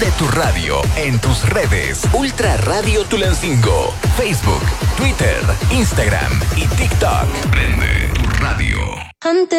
Prende tu radio en tus redes. Ultra Radio Tulancingo. Facebook, Twitter, Instagram y TikTok. Prende tu radio. Antes